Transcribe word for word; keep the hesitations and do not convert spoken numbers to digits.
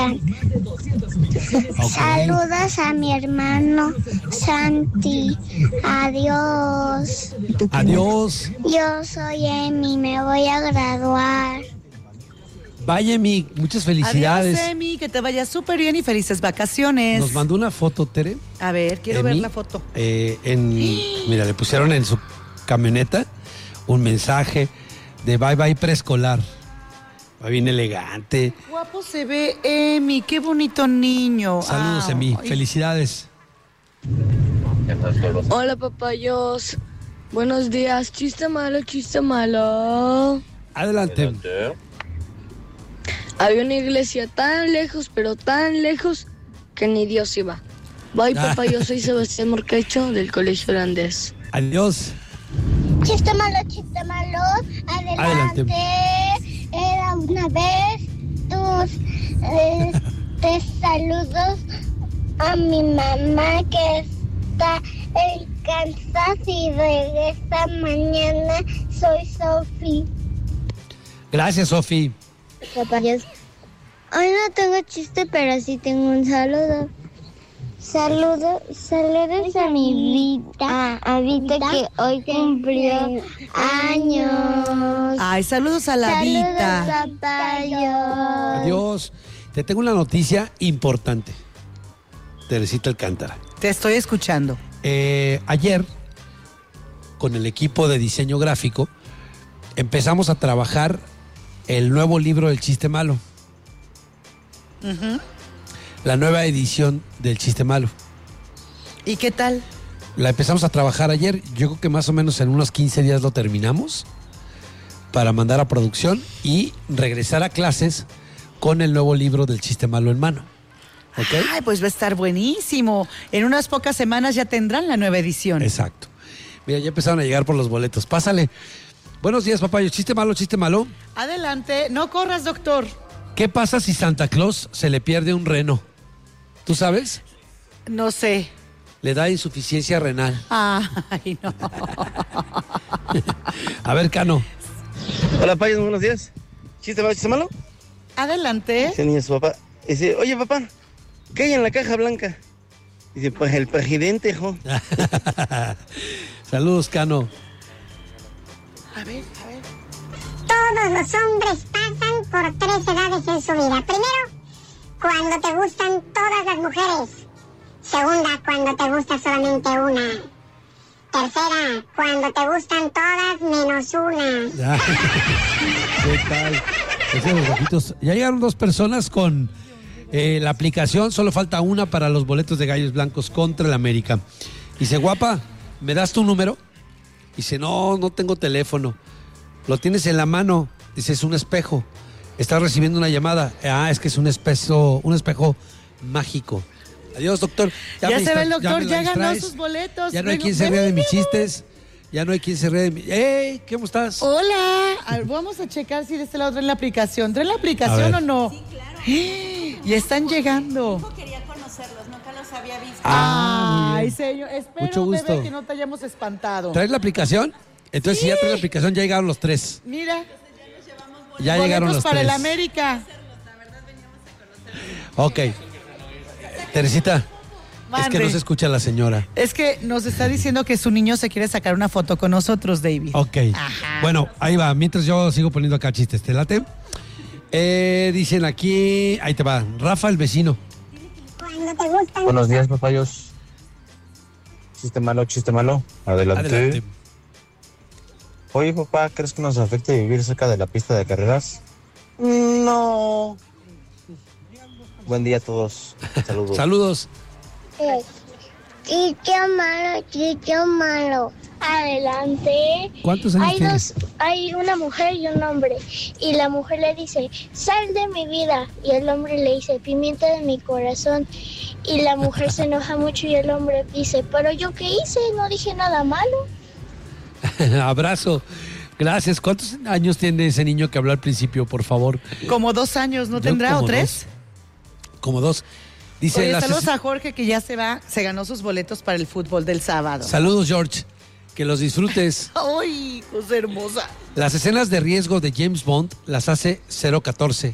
Okay. Saludos a mi hermano Santi. Adiós. Adiós. Yo soy Emi, me voy a graduar. Vaya, Emi, muchas felicidades. Adiós, Emi, que te vaya súper bien y felices vacaciones. Nos mandó una foto, Tere. A ver, quiero Emi, ver la foto. Eh, en, mira, le pusieron en su camioneta un mensaje de bye bye preescolar. Va bien elegante. Guapo se ve Emi, qué bonito niño. Saludos, ah, Emi, ay. felicidades. Hola, papayos. Buenos días. Chiste malo, chiste malo. Adelante. Adelante. Había una iglesia tan lejos, pero tan lejos, que ni Dios iba. Bye, papá, yo soy Sebastián Morquecho, del Colegio Holandés. Adiós. Chiste malo, chiste malo. Adelante. Adelante. Era una vez tus este, saludos a mi mamá que está en Kansas y regresa mañana. Soy Sofi. Gracias, Sofi. Papayos. Hoy no tengo chiste, pero sí tengo un saludo. Saludos, saludos a mi Vita, a Vita que hoy cumplió años. Ay, saludos a la Vita. Saludos, papayos. Adiós. Te tengo una noticia importante. Teresita Alcántara. Te estoy escuchando. Eh, ayer, con el equipo de diseño gráfico, empezamos a trabajar el nuevo libro del Chiste Malo. Uh-huh. La nueva edición del Chiste Malo. ¿Y qué tal? La empezamos a trabajar ayer. Yo creo que más o menos en unos quince días lo terminamos para mandar a producción y regresar a clases con el nuevo libro del Chiste Malo en mano. ¿Ok? Ay, pues va a estar buenísimo. En unas pocas semanas ya tendrán la nueva edición. Exacto. Mira, ya empezaron a llegar por los boletos. Pásale. Buenos días, papayo. Chiste malo, chiste malo. Adelante, no corras, doctor. ¿Qué pasa si Santa Claus se le pierde un reno? ¿Tú sabes? No sé. Le da insuficiencia renal. Ay, no. A ver, Cano. Hola, payos, buenos días. ¿Chiste malo, chiste malo? Adelante. Dice el niño a su papá. Dice, oye, papá, ¿qué hay en la caja blanca? Dice, pues el presidente, hijo. Saludos, Cano. A ver, a ver. Todos los hombres pasan por tres edades en su vida. Primero, cuando te gustan todas las mujeres. Segunda, cuando te gusta solamente una. Tercera, cuando te gustan todas menos una. ¿Qué tal? Esos los ojitos. Ya llegaron dos personas con eh, la aplicación. Solo falta una para los boletos de Gallos Blancos contra el América. Dice, guapa, ¿me das tu número? Dice, no, no tengo teléfono. Lo tienes en la mano. Dice, es un espejo. Estás recibiendo una llamada. Ah, es que es un espejo, un espejo mágico. Adiós, doctor. Ya, ya se ve el doctor, ya, ya ganó sus boletos. Ya no hay Vengo, quien se ven, ría de mis ven, chistes. Ya no hay quien se ría de mi... ¡Ey! ¿Cómo estás? Hola. A ver, vamos a checar si de este lado traen la aplicación. ¿Traen la aplicación o no? Sí, claro. Ya están llegando. Mi hijo quería conocerlos, nunca los había visto. Ah, muy Ay, bien. señor. Espero, Mucho gusto. bebé, que no te hayamos espantado. ¿Traes la aplicación? Entonces, Sí. si ya traes la aplicación, ya llegaron los tres. Mira. Ya llegaron los para tres. el América. Ok. Teresita, es que Mande. no se escucha la señora. Es que nos está diciendo que su niño se quiere sacar una foto con nosotros, David. Ok. Ajá. Bueno, ahí va. Mientras yo sigo poniendo acá chistes, ¿te late? Eh, dicen aquí, ahí te va. Rafa, el vecino. Cuando te gustan. Buenos días, papayos. Chiste malo, chiste malo. Adelante. Adelante. Oye, papá, ¿crees que nos afecte vivir cerca de la pista de carreras? No. Buen día a todos. Saludos. Saludos. Chicho malo, chicho malo. Adelante. ¿Cuántos años Hay tienes? dos, hay una mujer y un hombre. Y la mujer le dice, sal de mi vida. Y el hombre le dice, pimienta de mi corazón. Y la mujer se enoja mucho y el hombre dice, pero yo qué hice, no dije nada malo. Abrazo. Gracias. ¿Cuántos años tiene ese niño que habló al principio, por favor? Como dos años, ¿no Yo tendrá? como ¿O tres? dos. Como dos. Dice Oye, la saludos ses- a Jorge que ya se va, se ganó sus boletos para el fútbol del sábado. Saludos, George. Que los disfrutes. ¡Ay, cosa hermosa! Las escenas de riesgo de James Bond las hace cero catorce.